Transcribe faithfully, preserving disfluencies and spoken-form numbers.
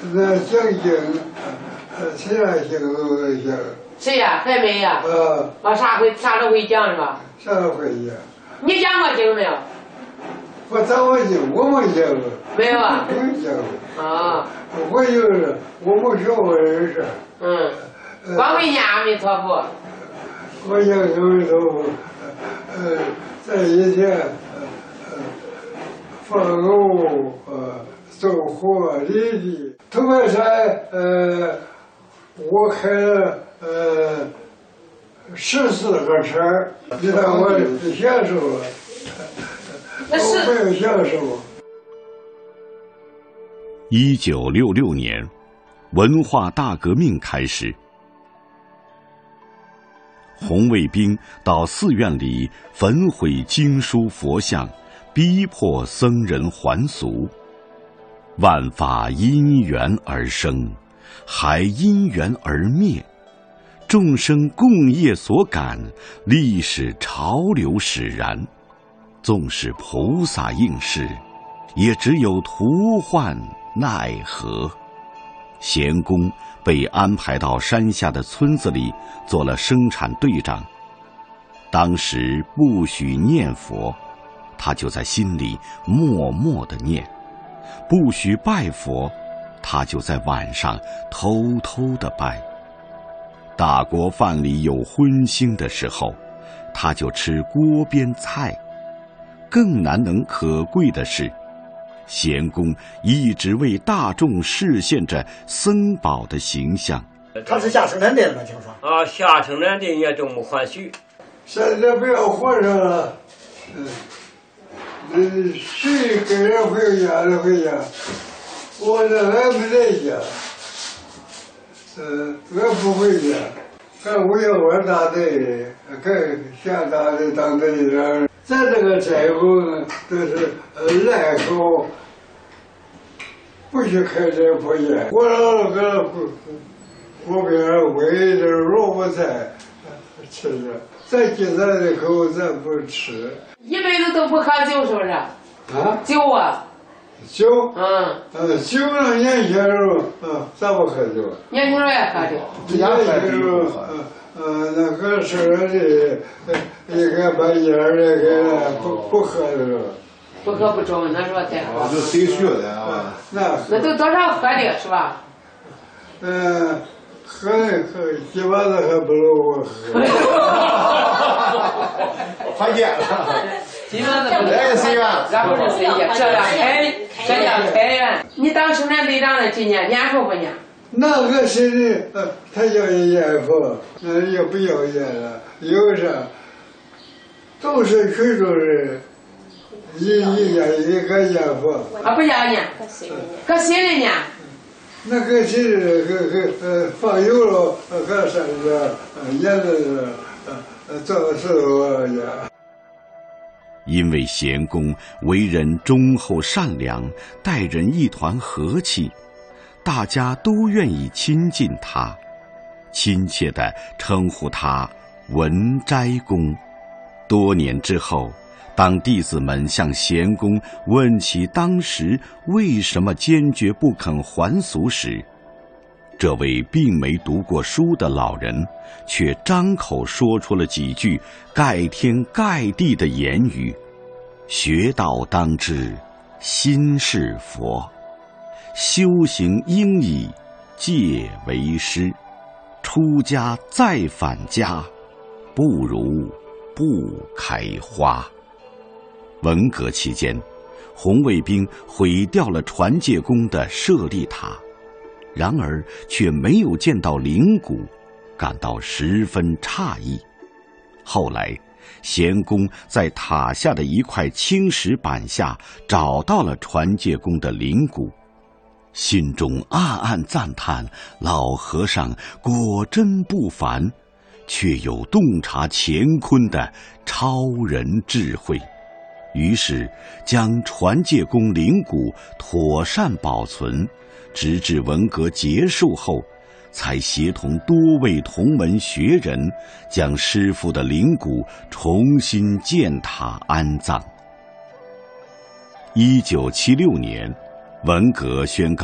那想行，呃，谁来行都能行。 谁呀？还没呀？ 呃， 啊，啥会啥都会讲是吧？ 啥都会讲。 你讲过经没有？ 我讲过经，我没讲过。 没有啊？ 没讲过。 啊。 我就是我没学过人事。 嗯。光会念阿弥陀佛。 我念阿弥陀佛，呃，在以前，呃，放牛，呃，送货犁地。头白山，呃，我开了呃十四个车，你看我享受了，我没有享受。 一九六六年，文化大革命开始。红卫兵到寺院里焚毁经书佛像，逼迫僧人还俗。万法因缘而生，还因缘而灭。众生共业所感，历史潮流使然。纵使菩萨应是，也只有徒唤奈何。贤公被安排到山下的村子里做了生产队长。当时不许念佛，他就在心里默默地念；不许拜佛，他就在晚上偷偷地拜。大锅饭里有荤腥的时候，他就吃锅边菜。更难能可贵的是，贤公一直为大众示现着僧宝的形象。 他是下生产队的吗？听说啊，下生产队也这么欢喜。 现在不要和尚了，嗯，嗯，谁跟人回家就回家，我这还没在家，嗯，我不回家，看我要玩大队，看下大队当队长。咱这个斋后呢，都是呃赖口。不许开斋破烟，我老搁锅锅边上煨点萝卜菜吃着，咱今咱的口咱不吃。 一辈子都不喝酒是不是？ 啊？ 酒啊？ 酒？ 嗯。 呃，酒呢，年轻时候，嗯，咱不喝酒。 年轻人也喝酒。 年轻时候，呃呃，那个时候的，应该把烟儿那个不不喝的了。 不喝不中，那说太好。 就谁学的啊？ 那那都多少喝的是吧？ 嗯，喝喝基本上还不如我喝。 还见了。 基本上不来个随缘， 咱不是随缘，这样开，这样开源。你当生产队长的今年念佛不念？ 那个谁的，呃，他要念佛，那也不要念了，有啥？都是群众人。一一年一个念佛啊，不要念，搁心里念。 那个心里个个呃放油了，搁山上，呃念的是呃做事我呀。 因为贤公为人忠厚善良，待人一团和气，大家都愿意亲近他，亲切地称呼他文斋公。多年之后，当弟子们向贤公问起当时为什么坚决不肯还俗时，这位并没读过书的老人却张口说出了几句盖天盖地的言语：学道当知心是佛，修行应以戒为师，出家再返家，不如不开花。文革期间，红卫兵毁掉了传戒宫的舍利塔，然而却没有见到灵骨，感到十分诧异。后来，贤公在塔下的一块青石板下找到了传戒宫的灵骨，心中暗暗赞叹老和尚果真不凡，却有洞察乾坤的超人智慧。于是将传戒宫灵骨妥善保存，直至文革结束后，才协同多位同门学人将师父的灵骨重新建塔安葬。一九七六年，文革宣告